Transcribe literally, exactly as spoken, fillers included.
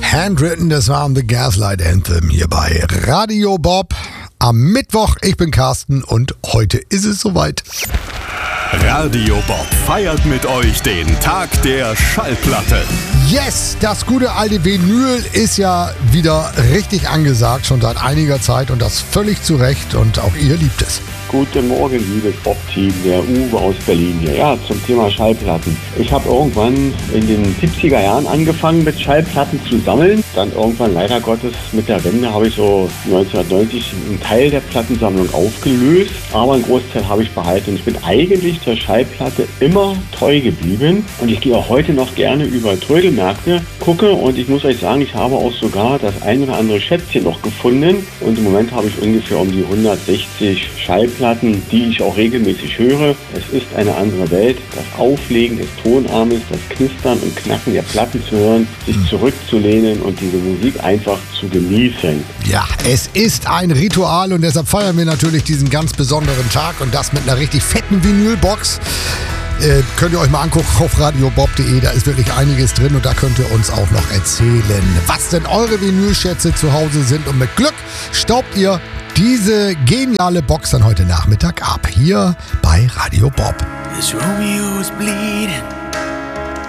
Handwritten, das war The Gaslight Anthem hier bei Radio Bob am Mittwoch. Ich bin Carsten und heute ist es soweit. Radio Bob feiert mit euch den Tag der Schallplatte. Yes, das gute alte Vinyl ist ja wieder richtig angesagt, schon seit einiger Zeit und das völlig zu Recht und auch ihr liebt es. Guten Morgen, liebes Bob-Team, der Uwe aus Berlin hier. Ja, zum Thema Schallplatten. Ich habe irgendwann in den siebziger Jahren angefangen mit Schallplatten zu sammeln. Dann irgendwann, leider Gottes, mit der Wende habe ich so neunzehnhundertneunzig einen Teil der Plattensammlung aufgelöst. Aber einen Großteil habe ich behalten. Ich bin eigentlich zur Schallplatte immer treu geblieben. Und ich gehe auch heute noch gerne über Trödelmärkte, gucke. Und ich muss euch sagen, ich habe auch sogar das ein oder andere Schätzchen noch gefunden. Und im Moment habe ich ungefähr um die hundertsechzig Schallplatten. Platten, die ich auch regelmäßig höre. Es ist eine andere Welt. Das Auflegen des Tonarmes, das Knistern und Knacken der Platten zu hören, sich zurückzulehnen und diese Musik einfach zu genießen. Ja, es ist ein Ritual und deshalb feiern wir natürlich diesen ganz besonderen Tag und das mit einer richtig fetten Vinylbox. Äh, könnt ihr euch mal angucken auf radio bob punkt de, da ist wirklich einiges drin und da könnt ihr uns auch noch erzählen, was denn eure Vinylschätze zu Hause sind und mit Glück staubt ihr diese geniale Box dann heute Nachmittag ab, hier bei Radio Bob. This Romeo is bleeding.